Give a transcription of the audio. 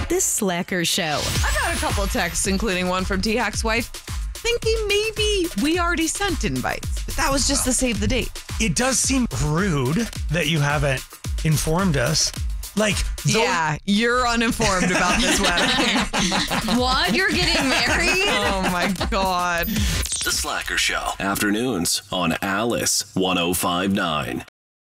The Slacker Show. I got a couple texts, including one from T-Hack's wife, thinking maybe we already sent invites. But that was just to save the date. It does seem rude that you haven't informed us. Like, yeah, you're uninformed about this wedding. What? You're getting married? Oh, my God. The Slacker Show. Afternoons on Alice 105.9.